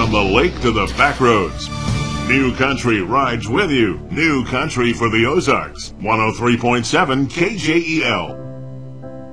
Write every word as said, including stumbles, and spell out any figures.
From the lake to the back roads, New Country rides with you. New Country for the Ozarks. one oh three point seven K J E L.